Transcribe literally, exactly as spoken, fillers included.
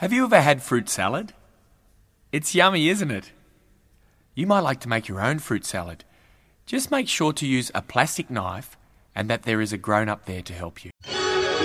Have you ever had fruit salad? It's yummy, isn't it? You might like to make your own fruit salad. Just make sure to use a plastic knife and that there is a grown-up there to help you.